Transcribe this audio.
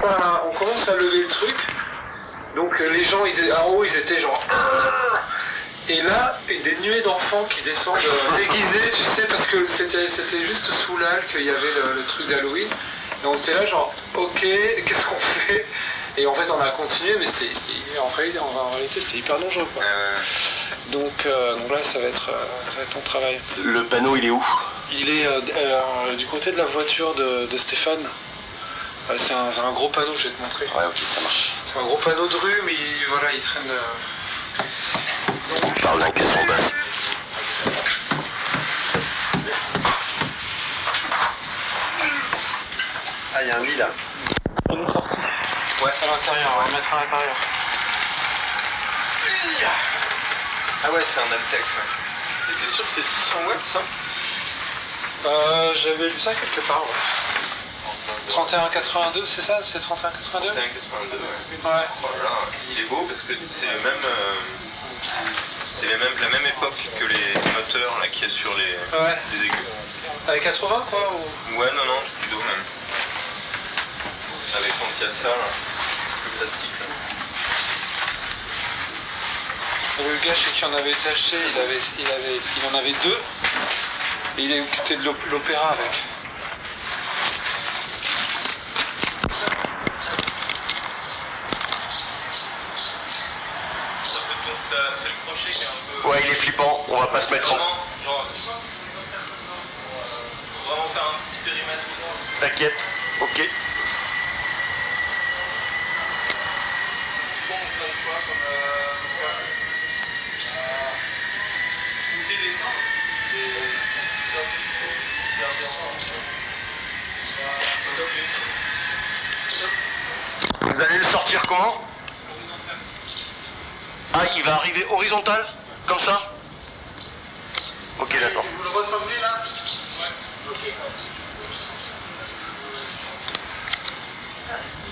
on commence à lever le truc. Donc les gens, en haut, ils étaient genre... Et là, des nuées d'enfants qui descendent déguisés, tu sais, parce que c'était juste sous l'âle qu'il y avait le truc d'Halloween. Et on était là genre, ok, qu'est-ce qu'on fait? Et en fait, on a continué, mais en réalité, c'était hyper dangereux, quoi. Donc là, ça va être ton travail. Le panneau, il est où? Il est du côté de la voiture de Stéphane. C'est un gros panneau, je vais te montrer. Ouais, ok, ça marche. C'est un gros panneau de rue, mais voilà, il traîne... On parle d'un caisson basse. Ah, il y a un lit là. On est sorti. Ouais, à l'intérieur, on va mettre à l'intérieur. Ah ouais, c'est un Altec, ouais. Et t'es sûr que c'est 600 watts, ça? J'avais lu ça quelque part, ouais. 3182, c'est ça? C'est 3182? 3182, ouais. Ouais. Voilà, il est beau parce que c'est le même... c'est la même époque que les moteurs là qu'il y a sur les aigus. Avec 80 quoi ou... Ouais, non, plutôt même. Avec quand il y a ça, là, le plastique là. Le gars chez qui on avait été acheté, il en avait deux. Et il écoutait de l'opéra avec. C'est le crochet qui est un peu... Ouais, il est flippant, on va pas se mettre en... Faut vraiment faire un petit périmètre. T'inquiète, ok. Vous allez le sortir comment? Ah, il va arriver horizontal? Comme ça? Ok, d'accord. Vous le ressemblez là? Ouais. Ok.